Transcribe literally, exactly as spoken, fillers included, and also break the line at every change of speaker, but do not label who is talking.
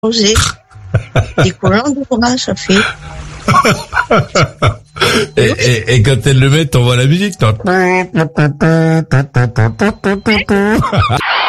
Rosé. Des collants de bras, ça fait.
Et, et, et quand elle le met, t'envoies la musique, toi.